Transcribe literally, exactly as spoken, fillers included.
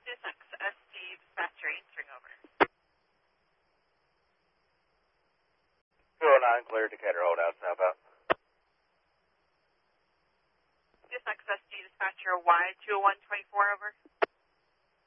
Disnex S D dispatcher answering over. two oh nine, clear Decatur holdout, southbound. Disnex S D dispatcher Y two oh one twenty-four over.